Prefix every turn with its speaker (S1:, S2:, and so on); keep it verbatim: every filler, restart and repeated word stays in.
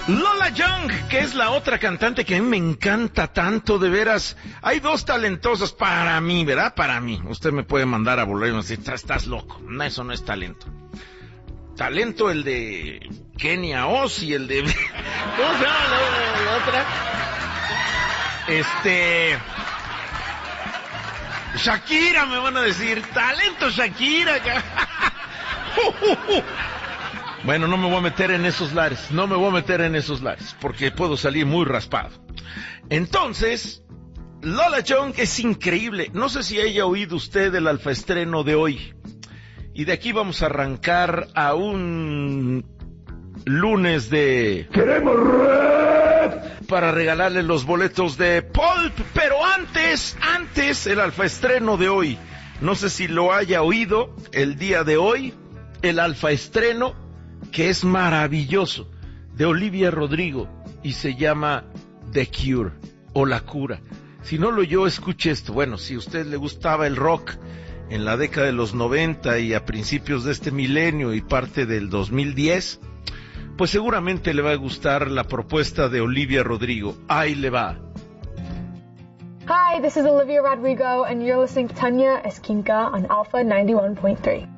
S1: Lola Young, que es la otra cantante que a mí me encanta tanto, de veras. Hay dos talentosas para mí, ¿verdad? Para mí. Usted me puede mandar a volar y me decir, estás loco. No, eso no es talento. Talento el de Kenia Oz y el de... ¿Cómo se llama la, la otra? Este... Shakira, me van a decir. Talento Shakira. Bueno, no me voy a meter en esos lares, no me voy a meter en esos lares, porque puedo salir muy raspado. Entonces, Lola Young es increíble. No sé si haya oído usted el alfaestreno de hoy. Y de aquí vamos a arrancar a un lunes de... ¡Queremos rap! Para regalarle los boletos de Pulp. Pero antes, antes, el alfaestreno de hoy. No sé si lo haya oído el día de hoy, el alfaestreno, que es maravilloso, de Olivia Rodrigo, y se llama The Cure, o La Cura. Si no lo oyó, escuche esto. Bueno, si a usted le gustaba el rock en la década de los noventa y a principios de este milenio y parte del dos mil diez, pues seguramente le va a gustar la propuesta de Olivia Rodrigo. Ahí le va.
S2: Hi, this is Olivia Rodrigo, and you're listening to Tanya Esquinca on Alpha ninety-one point three.